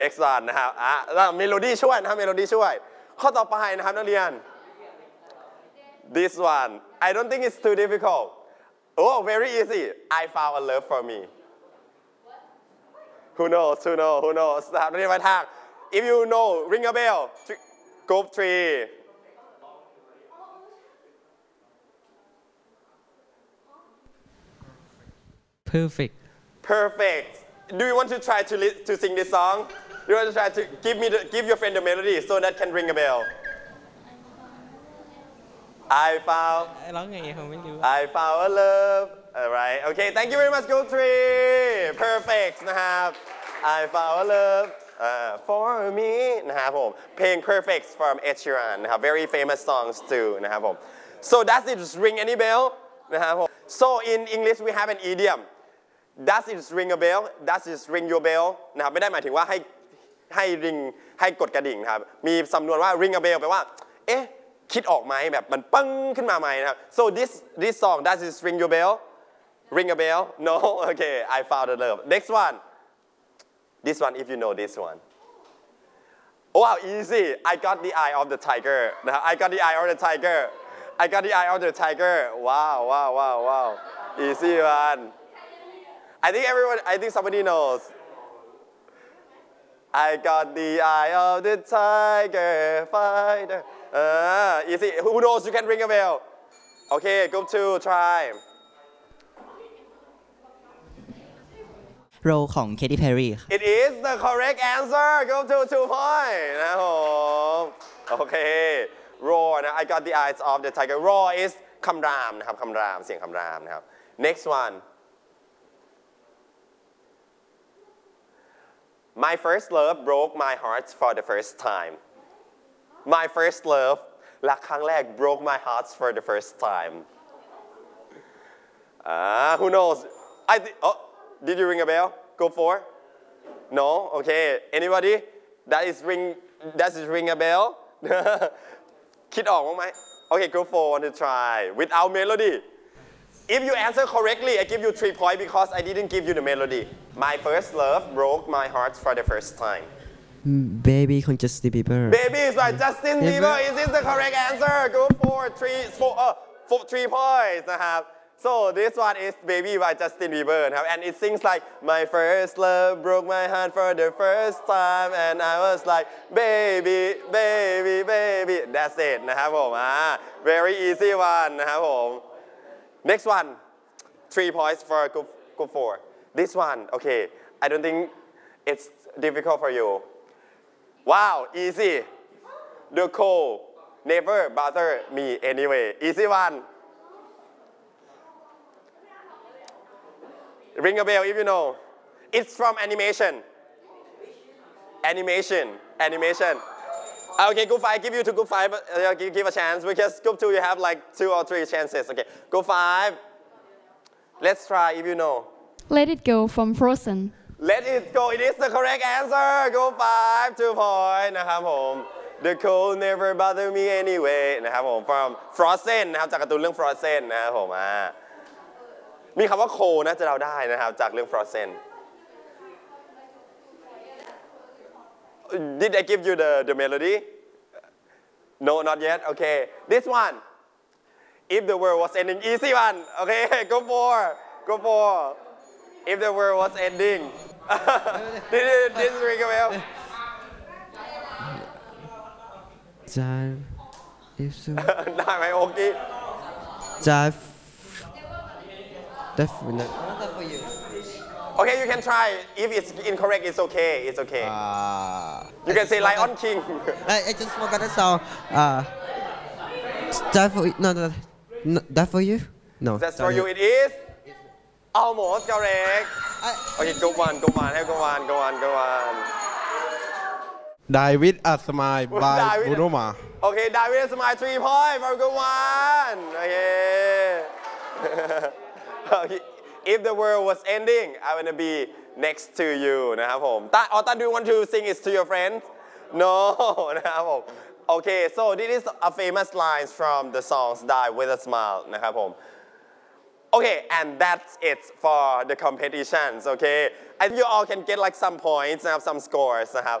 X1 นะครับแล้วเมโลดี้ช่วยนะครับเมโลดี้ช่วยข้อต่อไปนะครับนักเรียน This one I don't think it's too difficult Oh very easy I found a love for me Who knows Who knows Who knows นะครับนักเรียนไปทาง If you know ring a bell Group 3 perfect Perfect Do you want to try to sing this song Do you want to try to give your friend the melody so that can ring a bell I found ร้องไงผมไม่รู้ I found a love alright okay thank you very much Group 3 perfect นะครับ I found a love for me นะครับผมเพลง perfect from Ed Sheeran นะครับ very famous songs too นะครับผม so does it ring any bell นะครับผม so in English we have an idiom does it ring a bell does it ring your bell นะครับไม่ได้หมายถึงว่าให้ริงให้กดกระดิ่งนะครับมีสำนวนว่า ring a bell แปลว่าเอ๊ะคิดออกไหมแบบมันปังขึ้นมาไหมนะครับ so this song does it ring your bell ring a bell no okay I found a love next one this one if you know this one oh wow easy I got the eye of the tiger นะครับ I got the eye of the tiger I got the eye of the tiger wow wow wow wow easy one I think somebody knows I got the eye of the tiger fighter easy who knows you can ring a bell okay group 2 try โรของ Katy Perry It is the correct answer group 2 2 point นะครับผมโอเค roar นะ I got the eyes of the tiger roar is คำรามนะครับคำรามเสียงคำรามนะครับ next one My first love broke my heart for the first time My first love รักครั้งแรก broke my heart for the first time who knows did you ring a bell go for no okay anybody that is ring a bell คิดออกบ้างไหม okay go for want to try without melody If you answer correctly, I give you 3 points because I didn't give you the melody. My first love broke my heart for the first time. Baby ของ Justin Bieber Baby is by Justin Bieber. Is this the correct answer? Go for 3 points นะครับ So this one is Baby by Justin Bieber นะครับ and it sings like My first love broke my heart for the first time and I was like baby baby baby that's it นะครับผมvery easy one นะครับผมNext one 3 points for group 4 This one okay I don't think it's difficult for you Wow easy The cold never bother me anyway Easy one Ring a bell if you know It's from animation Okay, group 5, give you to group 5, give a chance because group 2 you have like 2 or 3 chances. Okay, group 5, let's try if you know. Let It Go from Frozen. Let It Go, it is the correct answer. Group 5, 2 points นะครับผม The cold never bother me anyway นะครับผม from Frozen นะครับจากการ์ตูนเรื่อง Frozen นะครับผมมีคำว่า cold นะจะเราได้นะครับจากเรื่อง Frozen. Did I give you the melody? No, not yet. Okay. This one. If the world was ending, easy one. Okay, go for. If the world was ending. This ring a bell. Jive. If so. ได้ไหมโอเค Jive. Definitely. For you. Okay, you can try. If it's incorrect, it's okay. It's okay. You can say Lion King. I just forgot the song. That for no, that for you? No. That's for you. It is almost correct. Okay, go on. Go on. Die with a smile by Bruno Mars. Okay, die with a smile 3 points for good one. Okay. If the world was ending, I want to be next to you นะครับผมTan do you want to sing it to your friends? No นะครับผม Okay, so this is a famous line from the songs Die with a Smile นะครับผม Okay, and that's it for the competitions, okay? And you all can get like some points นะครับ some scores นะครับ